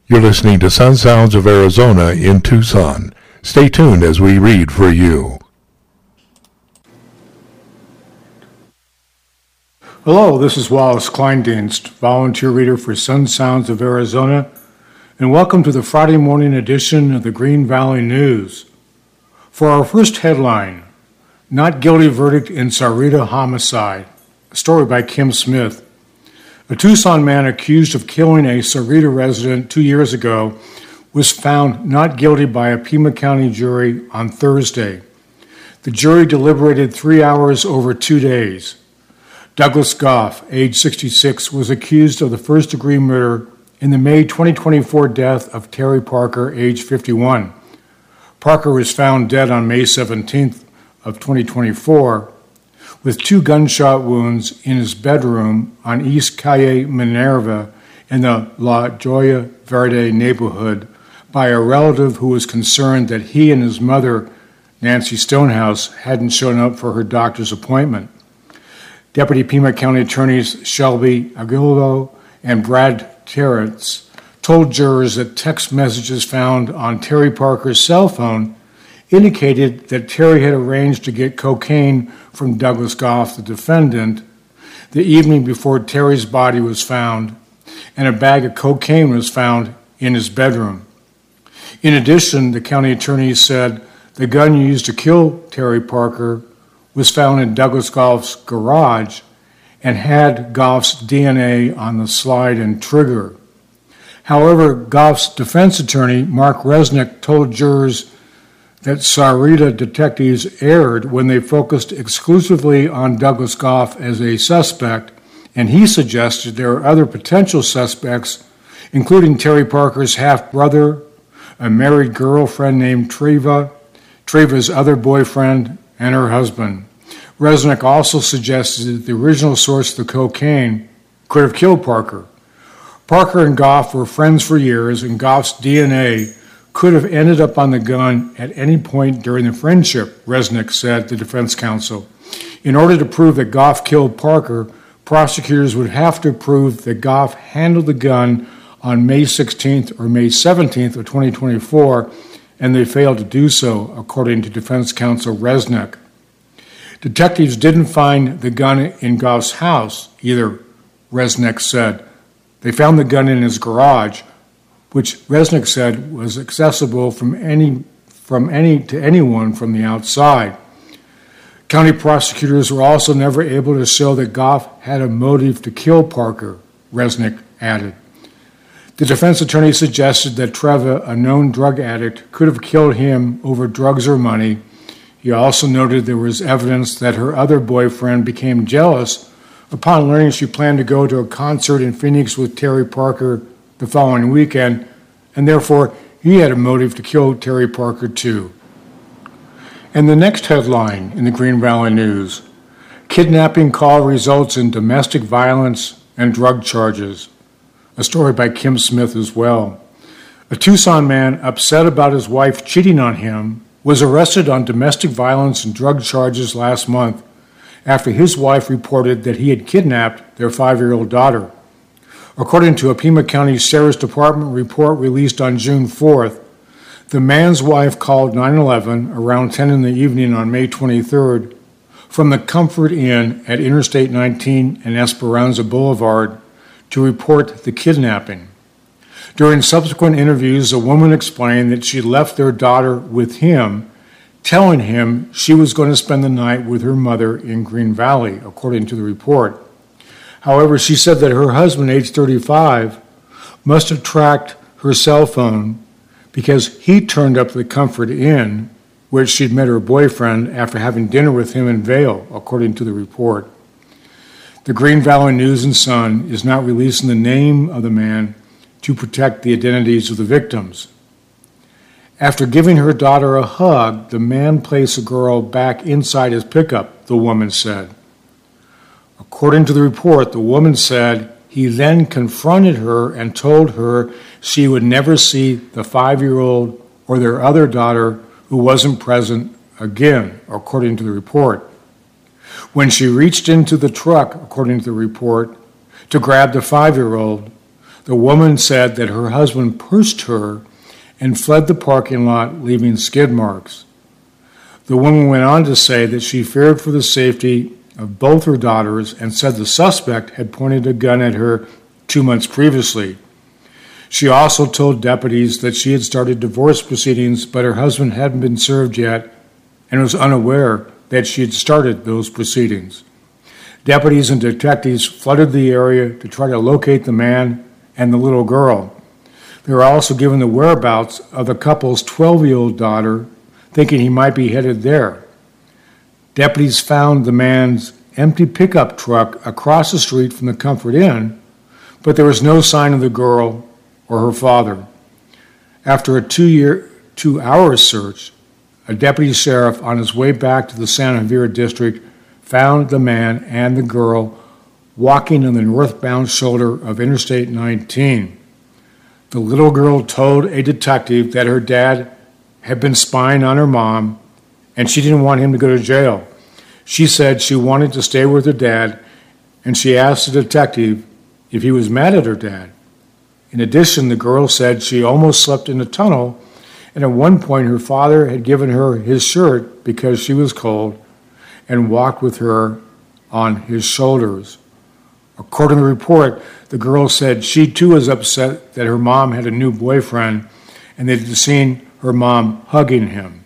You're listening to Sun Sounds of Arizona in Tucson. Stay tuned as we read for you. Hello, this is Wallace Kleindienst, volunteer reader for Sun Sounds of Arizona, and welcome to the Friday morning edition of the Green Valley News. For our first headline, Not Guilty Verdict in Sahuarita Homicide, a story by Kim Smith. A Tucson man accused of killing a Sahuarita resident 2 years ago was found not guilty by a Pima County jury on Thursday. The jury deliberated 3 hours over 2 days. Douglas Goff, age 66, was accused of the first-degree murder in the May 2024 death of Terry Parker, age 51. Parker was found dead on May 17th of 2024 with 2 gunshot wounds in his bedroom on East Calle Minerva in the La Joya Verde neighborhood by a relative who was concerned that he and his mother, Nancy Stonehouse, hadn't shown up for her doctor's appointment. Deputy Pima County Attorneys Shelby Aguilo and Brad Terrence told jurors that text messages found on Terry Parker's cell phone indicated that Terry had arranged to get cocaine from Douglas Goff, the defendant, the evening before Terry's body was found, and a bag of cocaine was found in his bedroom. In addition, the county attorney said the gun used to kill Terry Parker was found in Douglas Goff's garage and had Goff's DNA on the slide and trigger. However, Goff's defense attorney, Mark Resnick, told jurors that Sahuarita detectives erred when they focused exclusively on Douglas Goff as a suspect, and he suggested there are other potential suspects, including Terry Parker's half-brother, a married girlfriend named Treva, Treva's other boyfriend, and her husband. Resnick also suggested that the original source of the cocaine could have killed Parker. Parker and Goff were friends for years, and Goff's DNA could have ended up on the gun at any point during the friendship, Resnick said, the defense counsel. In order to prove that Goff killed Parker, prosecutors would have to prove that Goff handled the gun on May 16th or May 17th of 2024, and they failed to do so, according to defense counsel Resnick. Detectives didn't find the gun in Goff's house either, Resnick said. They found the gun in his garage, which Resnick said was accessible from any to anyone from the outside. County prosecutors were also never able to show that Goff had a motive to kill Parker, Resnick added. The defense attorney suggested that Treva, a known drug addict, could have killed him over drugs or money. He also noted there was evidence that her other boyfriend became jealous upon learning she planned to go to a concert in Phoenix with Terry Parker the following weekend, and therefore he had a motive to kill Terry Parker too. And the next headline in the Green Valley News, Kidnapping Call Results in Domestic Violence and Drug Charges, a story by Kim Smith as well. A Tucson man upset about his wife cheating on him was arrested on domestic violence and drug charges last month after his wife reported that he had kidnapped their 5-year-old daughter. According to a Pima County Sheriff's Department report released on June 4th, the man's wife called 911 around 10 in the evening on May 23rd from the Comfort Inn at Interstate 19 and Esperanza Boulevard to report the kidnapping. During subsequent interviews, the woman explained that she left their daughter with him, telling him she was going to spend the night with her mother in Green Valley, according to the report. However, she said that her husband, age 35, must have tracked her cell phone because he turned up the Comfort Inn, where she'd met her boyfriend after having dinner with him in Vail, according to the report. The Green Valley News and Sun is not releasing the name of the man to protect the identities of the victims. After giving her daughter a hug, the man placed the girl back inside his pickup, the woman said. According to the report, the woman said he then confronted her and told her she would never see the 5-year-old or their other daughter who wasn't present again, according to the report. When she reached into the truck, according to the report, to grab the 5-year-old, The woman said that her husband pushed her and fled the parking lot, leaving skid marks. The woman went on to say that she feared for the safety of both her daughters and said the suspect had pointed a gun at her 2 months previously. She also told deputies that she had started divorce proceedings, but her husband hadn't been served yet and was unaware that she had started those proceedings. Deputies and detectives flooded the area to try to locate the man and the little girl. They were also given the whereabouts of the couple's 12-year-old daughter, thinking he might be headed there. Deputies found the man's empty pickup truck across the street from the Comfort Inn, but there was no sign of the girl or her father. After a 2-hour search, a deputy sheriff on his way back to the Santa Javier district found the man and the girl walking on the northbound shoulder of Interstate 19. The little girl told a detective that her dad had been spying on her mom and she didn't want him to go to jail. She said she wanted to stay with her dad, and she asked the detective if he was mad at her dad. In addition, the girl said she almost slept in a tunnel, and at one point her father had given her his shirt because she was cold and walked with her on his shoulders. According to the report, the girl said she too was upset that her mom had a new boyfriend and that had seen her mom hugging him.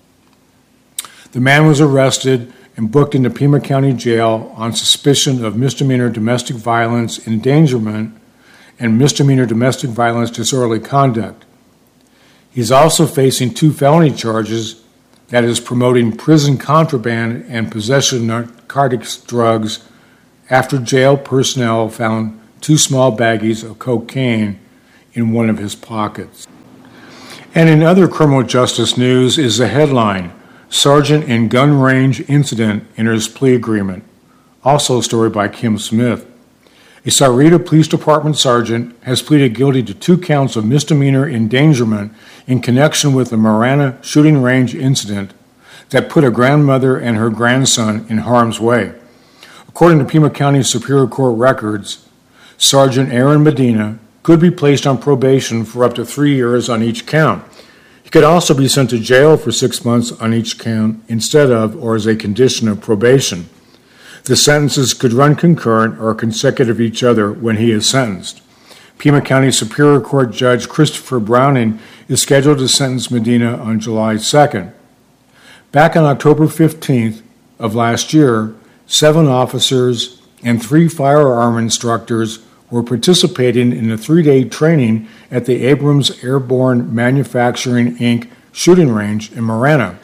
The man was arrested and booked into Pima County Jail on suspicion of misdemeanor domestic violence endangerment and misdemeanor domestic violence disorderly conduct. He's also facing 2 felony charges, that is, promoting prison contraband and possession of narcotics drugs, after jail personnel found 2 small baggies of cocaine in one of his pockets. And in other criminal justice news is the headline, Sergeant in Gun Range Incident Enters Plea Agreement. Also a story by Kim Smith. A Sahuarita Police Department sergeant has pleaded guilty to 2 counts of misdemeanor endangerment in connection with the Marana shooting range incident that put a grandmother and her grandson in harm's way. According to Pima County Superior Court records, Sergeant Aaron Medina could be placed on probation for up to 3 years on each count. He could also be sent to jail for 6 months on each count instead of or as a condition of probation. The sentences could run concurrent or consecutive each other when he is sentenced. Pima County Superior Court Judge Christopher Browning is scheduled to sentence Medina on July 2nd. Back on October 15th of last year, 7 officers and 3 firearm instructors were participating in a 3-day training at the Abrams Airborne Manufacturing, Inc. shooting range in Marana.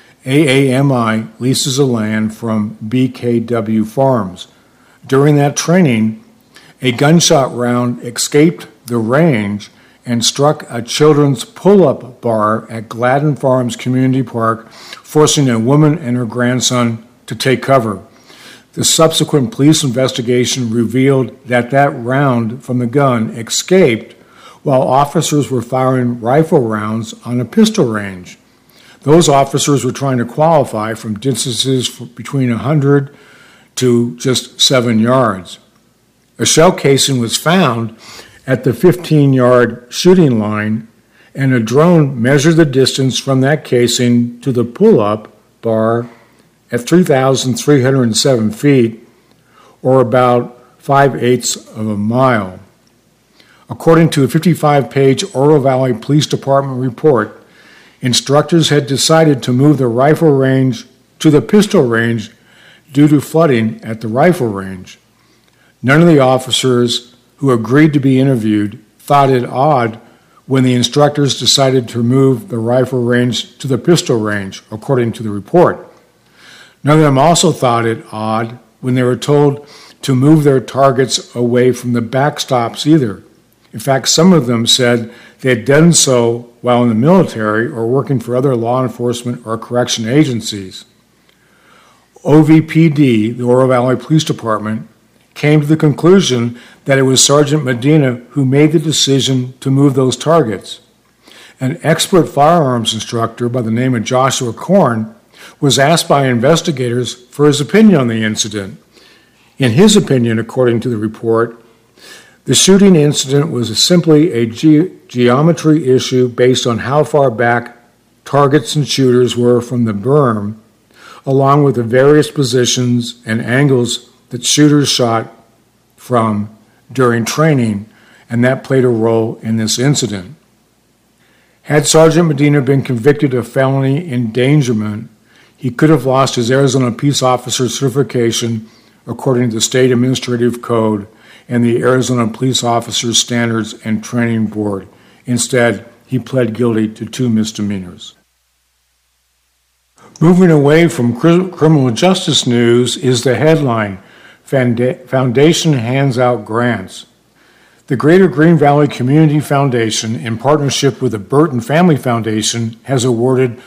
AAMI leases the land from BKW Farms. During that training, a gunshot round escaped the range and struck a children's pull-up bar at Gladden Farms Community Park, forcing a woman and her grandson to take cover. The subsequent police investigation revealed that that round from the gun escaped while officers were firing rifle rounds on a pistol range. Those officers were trying to qualify from distances between 100 to just 7 yards. A shell casing was found at the 15-yard shooting line, and a drone measured the distance from that casing to the pull-up bar at 3,307 feet, or about 5/8 of a mile. According to a 55-page Oro Valley Police Department report, instructors had decided to move the rifle range to the pistol range due to flooding at the rifle range. None of the officers who agreed to be interviewed thought it odd when the instructors decided to move the rifle range to the pistol range, according to the report. None of them also thought it odd when they were told to move their targets away from the backstops either. In fact, some of them said they had done so while in the military or working for other law enforcement or correction agencies. OVPD, the Oro Valley Police Department, came to the conclusion that it was Sergeant Medina who made the decision to move those targets. An expert firearms instructor by the name of Joshua Korn was asked by investigators for his opinion on the incident. In his opinion, according to the report, The shooting incident was simply a geometry issue based on how far back targets and shooters were from the berm, along with the various positions and angles that shooters shot from during training, and that played a role in this incident. Had Sergeant Medina been convicted of felony endangerment, he could have lost his Arizona Peace Officer certification according to the State Administrative Code and the Arizona Police Officers Standards and Training Board. Instead, he pled guilty to 2 misdemeanors. Moving away from criminal justice news is the headline, Foundation Hands Out Grants. The Greater Green Valley Community Foundation, in partnership with the Burton Family Foundation, has awarded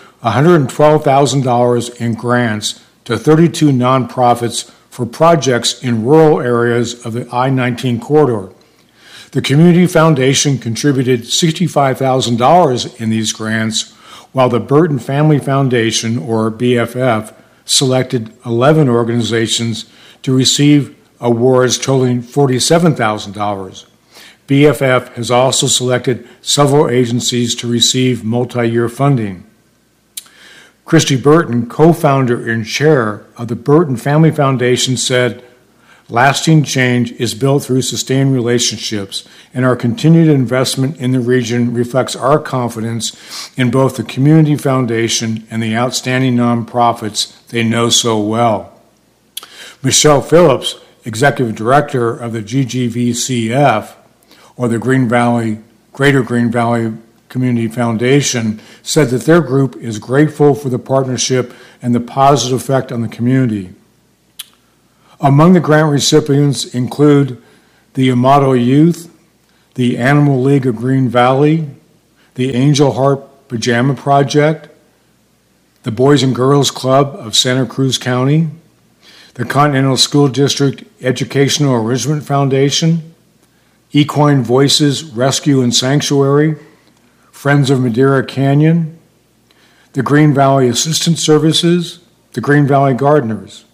$112,000 in grants to 32 nonprofits for projects in rural areas of the I-19 corridor. The Community Foundation contributed $65,000 in these grants, while the Burton Family Foundation, or BFF, selected 11 organizations to receive awards totaling $47,000. BFF has also selected several agencies to receive multi-year funding. Christy Burton, co-founder and chair of the Burton Family Foundation, said, "Lasting change is built through sustained relationships, and our continued investment in the region reflects our confidence in both the Community Foundation and the outstanding nonprofits they know so well." Michelle Phillips, executive director of the GGVCF, or the Greater Green Valley Community Foundation, said that their group is grateful for the partnership and the positive effect on the community. Among the grant recipients include the Amato Youth, the Animal League of Green Valley, the Angel Heart Pajama Project, the Boys and Girls Club of Santa Cruz County, the Continental School District Educational Enrichment Foundation, Equine Voices Rescue and Sanctuary, Friends of Madeira Canyon, the Green Valley Assistance Services, the Green Valley Gardeners,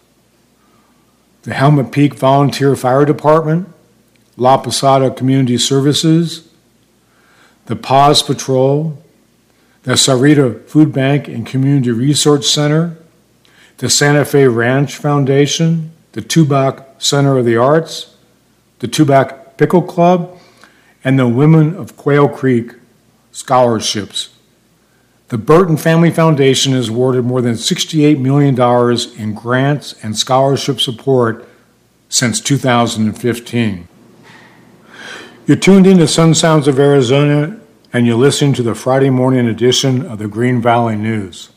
the Helmet Peak Volunteer Fire Department, La Posada Community Services, the Paws Patrol, the Sarita Food Bank and Community Resource Center, the Santa Fe Ranch Foundation, the Tubac Center of the Arts, the Tubac Pickle Club, and the Women of Quail Creek scholarships. The Burton Family Foundation has awarded more than $68 million in grants and scholarship support since 2015. You're tuned in to Sun Sounds of Arizona, and you're listening to the Friday morning edition of the Green Valley News.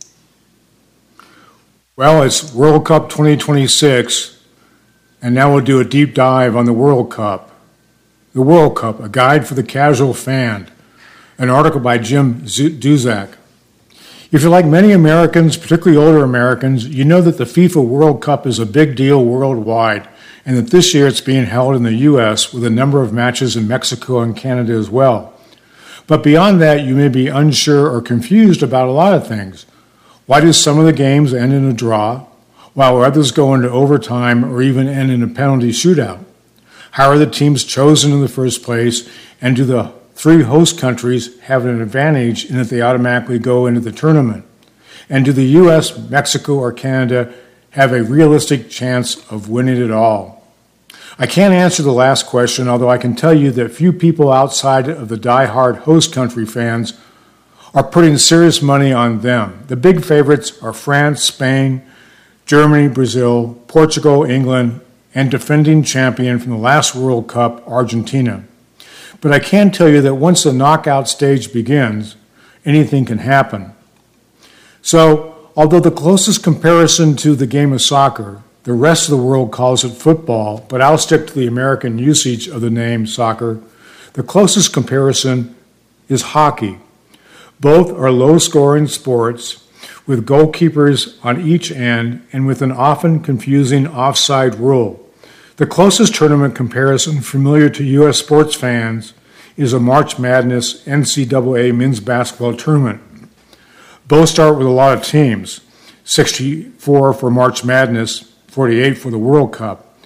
Well, it's World Cup 2026, and now we'll do a deep dive on the World Cup. The World Cup, a guide for the casual fan, an article by Jim Duzak. If you're like many Americans, particularly older Americans, you know that the FIFA World Cup is a big deal worldwide, and that this year it's being held in the U.S. with a number of matches in Mexico and Canada as well. But beyond that, you may be unsure or confused about a lot of things. Why do some of the games end in a draw, while others go into overtime or even end in a penalty shootout? How are the teams chosen in the first place, and do the 3 host countries have an advantage in that they automatically go into the tournament? And do the U.S., Mexico, or Canada have a realistic chance of winning it all? I can't answer the last question, although I can tell you that few people outside of the die-hard host country fans are putting serious money on them. The big favorites are France, Spain, Germany, Brazil, Portugal, England, and defending champion from the last World Cup, Argentina. But I can tell you that once the knockout stage begins, anything can happen. So, although the closest comparison to the game of soccer, the rest of the world calls it football, but I'll stick to the American usage of the name soccer, the closest comparison is hockey. Both are low-scoring sports with goalkeepers on each end and with an often confusing offside rule. The closest tournament comparison familiar to U.S. sports fans is a March Madness NCAA men's basketball tournament. Both start with a lot of teams, 64 for March Madness, 48 for the World Cup.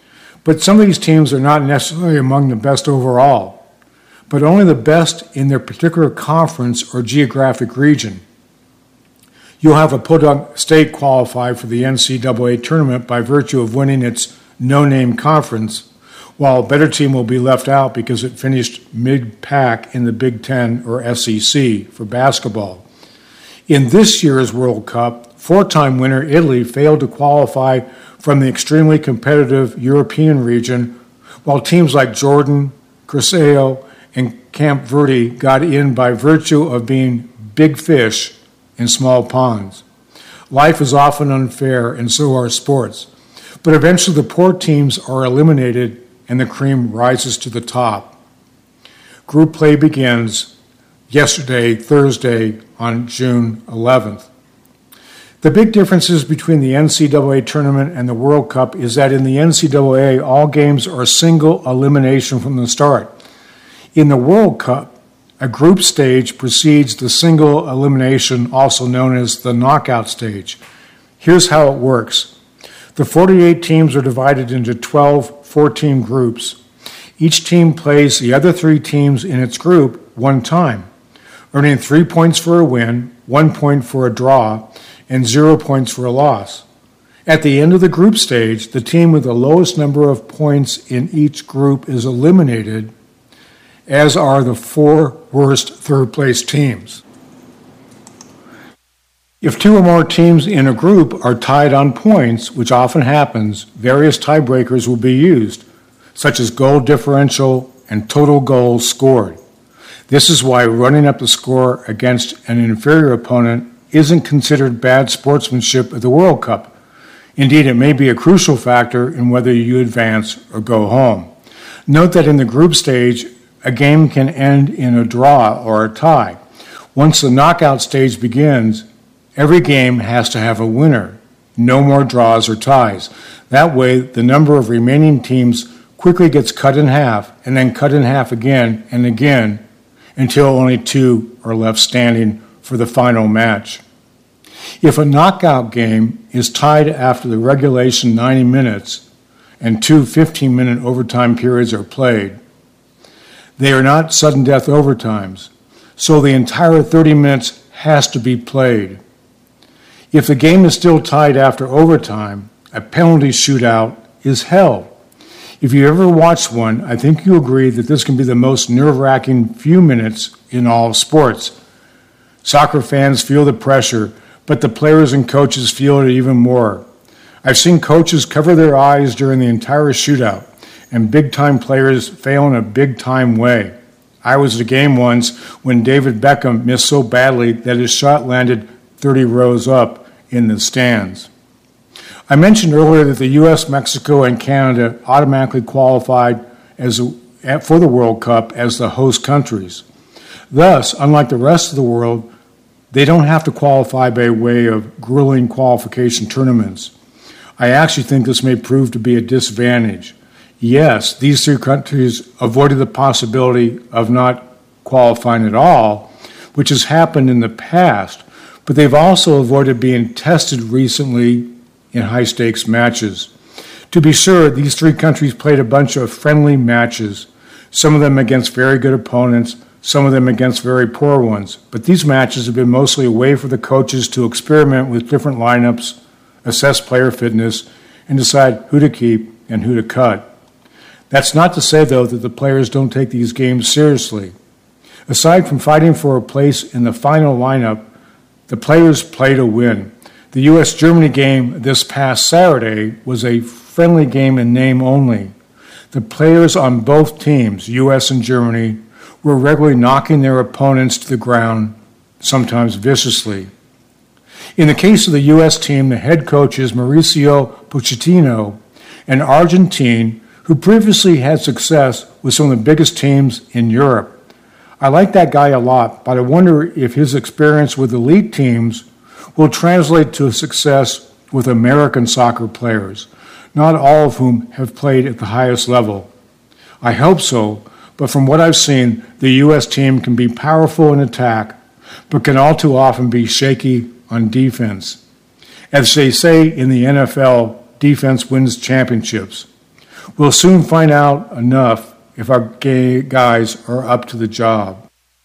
But some of these teams are not necessarily among the best overall, but only the best in their particular conference or geographic region. You'll have a Podunk State qualify for the NCAA tournament by virtue of winning its no-name conference, while a better team will be left out because it finished mid-pack in the Big Ten or SEC for basketball. In this year's World Cup, four-time winner Italy failed to qualify from the extremely competitive European region, while teams like Jordan, Curaçao, and Cape Verde got in by virtue of being big fish in small ponds. Life is often unfair, and so are sports. But eventually the poor teams are eliminated and the cream rises to the top. Group play begins yesterday, Thursday, on June 11th. The big differences between the NCAA tournament and the World Cup is that in the NCAA, all games are single elimination from the start. In the World Cup, a group stage precedes the single elimination, also known as the knockout stage. Here's how it works. The 48 teams are divided into 12 four-team groups. Each team plays the other three teams in its group one time, earning 3 points for a win, 1 point for a draw, and 0 points for a loss. At the end of the group stage, the team with the lowest number of points in each group is eliminated, as are the four worst third-place teams. If two or more teams in a group are tied on points, which often happens, various tiebreakers will be used, such as goal differential and total goals scored. This is why running up the score against an inferior opponent isn't considered bad sportsmanship at the World Cup. Indeed, it may be a crucial factor in whether you advance or go home. Note that in the group stage, a game can end in a draw or a tie. Once the knockout stage begins, every game has to have a winner. No more draws or ties. That way, the number of remaining teams quickly gets cut in half, and then cut in half again and again, until only two are left standing for the final match. If a knockout game is tied after the regulation 90 minutes and two 15-minute overtime periods are played, they are not sudden death overtimes, so the entire 30 minutes has to be played. If the game is still tied after overtime, a penalty shootout is held. If you ever watched one, I think you agree that this can be the most nerve-wracking few minutes in all of sports. Soccer fans feel the pressure, but the players and coaches feel it even more. I've seen coaches cover their eyes during the entire shootout, and big-time players fail in a big-time way. I was at a game once when David Beckham missed so badly that his shot landed 30 rows up in the stands. I mentioned earlier that the U.S., Mexico, and Canada automatically qualified for the World Cup as the host countries. Thus, unlike the rest of the world, they don't have to qualify by way of grueling qualification tournaments. I actually think this may prove to be a disadvantage. Yes, these three countries avoided the possibility of not qualifying at all, which has happened in the past, but they've also avoided being tested recently in high-stakes matches. To be sure, these three countries played a bunch of friendly matches, some of them against very good opponents, some of them against very poor ones, but these matches have been mostly a way for the coaches to experiment with different lineups, assess player fitness, and decide who to keep and who to cut. That's not to say, though, that the players don't take these games seriously. Aside from fighting for a place in the final lineup, the players play to win. The U.S.-Germany game this past Saturday was a friendly game in name only. The players on both teams, U.S. and Germany, were regularly knocking their opponents to the ground, sometimes viciously. In the case of the U.S. team, the head coach is Mauricio Pochettino, an Argentine who previously had success with some of the biggest teams in Europe. I like that guy a lot, but I wonder if his experience with elite teams will translate to success with American soccer players, not all of whom have played at the highest level. I hope so, but from what I've seen, the U.S. team can be powerful in attack, but can all too often be shaky on defense. As they say in the NFL, defense wins championships. We'll soon find out enough if our gay guys are up to the job.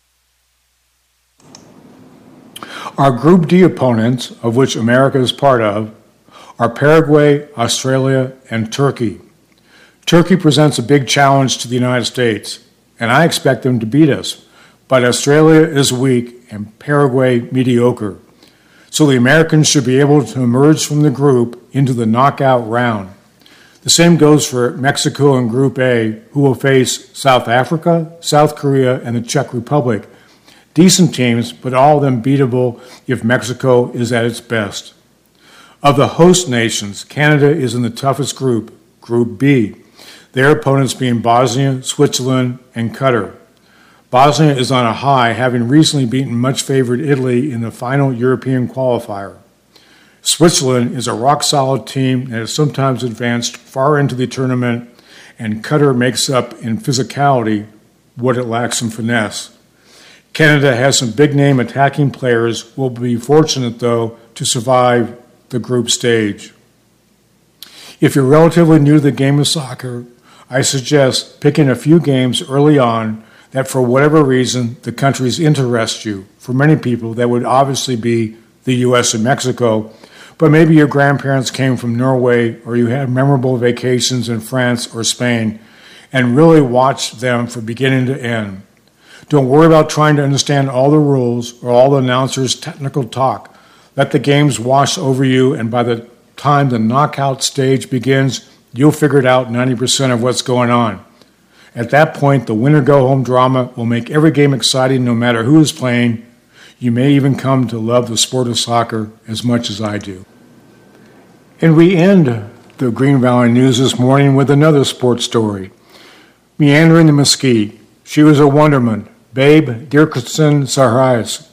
Our Group D opponents, of which America is part of, are Paraguay, Australia, and Turkey. Turkey presents a big challenge to the United States, and I expect them to beat us. But Australia is weak and Paraguay mediocre. So the Americans should be able to emerge from the group into the knockout round. The same goes for Mexico in Group A, who will face South Africa, South Korea, and the Czech Republic. Decent teams, but all of them beatable if Mexico is at its best. Of the host nations, Canada is in the toughest group, Group B, their opponents being Bosnia, Switzerland, and Qatar. Bosnia is on a high, having recently beaten much-favored Italy in the final European qualifier. Switzerland is a rock-solid team that has sometimes advanced far into the tournament, and Qatar makes up in physicality what it lacks in finesse. Canada has some big-name attacking players, will be fortunate, though, to survive the group stage. If you're relatively new to the game of soccer, I suggest picking a few games early on that for whatever reason the countries interest you. For many people, that would obviously be the U.S. and Mexico, but maybe your grandparents came from Norway or you had memorable vacations in France or Spain and really watched them from beginning to end. Don't worry about trying to understand all the rules or all the announcers' technical talk. Let the games wash over you, and by the time the knockout stage begins, you'll figure out 90% of what's going on. At that point, the winner-go-home drama will make every game exciting no matter who is playing. You may even come to love the sport of soccer as much as I do. And we end the Green Valley News this morning with another sports story. Meandering the Mesquite, she was a wonderment, Babe Dickerson Zaharias.